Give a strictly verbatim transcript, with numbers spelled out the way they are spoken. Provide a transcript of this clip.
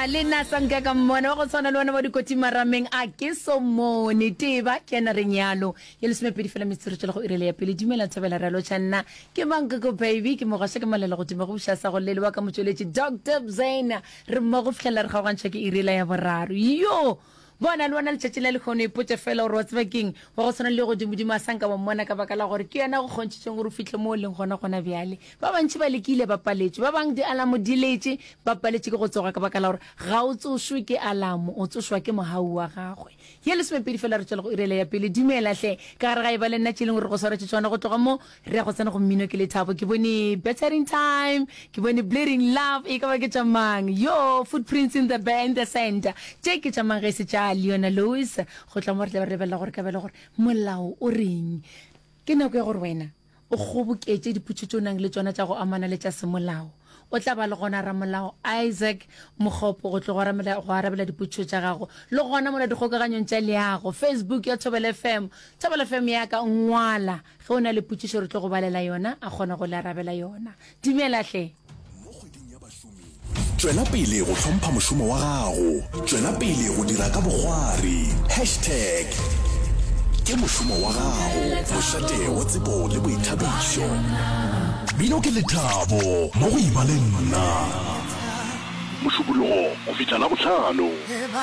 le nna sanka ka mmona wa go tshwana le wona wa dikoti marameng a ke so mone teba ke na reng yalo ye le sme pedi fela metsiro tšela go irele ya pele dumela thabela ra lo tšhanna ke mankoko baby ke mogashe ke malela go tima go busha sa go lele wa ka motsweletši Doctor Zaina re mma go fitlhela re kgaogantšha ke irela ya boraro yo bona le bona letšatši la lekgono ipotse fela gore wa tsebakeng wa go tshwana le go dimodimo a sanka ba mmona ka baka la gore ke yena go kgontšhitšeng gore o fitlhe mo o leng gona gona bjale ba bantši ba lekile ba paletše ba bangwe di alamo di letše ba paletše ke go tsoga ka baka la gore ga o tsošwe ke alamo o tsošwa ke mogau wa gagwe ye le semepedi fela re tšwela go irela ya pele dumelatlhe ka gare ga e ba le nna tšeleng gore go swaretše tswana go tloga mo re ya go tsena go mmino ke lethabo ke bone bettering time ke bone bleeding love e ka ba ke tšamang yo footprints in the band the center tše ke tšamang ge se tša Leona Lewis go tla mo re tla re bela gore ka bela gore molao o reng ke nako ya gore wena o goboketse diputso tšo nang le tsona tša go amana le tša semolao o tla ba le gona ra molao Isaac Mogopo go tlo go ramela go arabela diputso tša gago le gona mola dikgokaganyong tša leago Facebook ya Thobela F M Thobela F M ya ka ngwala ge o na le putso re tlo go balela yona a gona go le arabela yona dumela hle Tswela pele go hlompha mošomo wa gago tswela pele go dira ka bogwari hashtag ke mošomo wa gago mošate wa tsebo le boithabišo bino ke lethabo mo go ibaleng nna mošupologo go fitlha la bohlano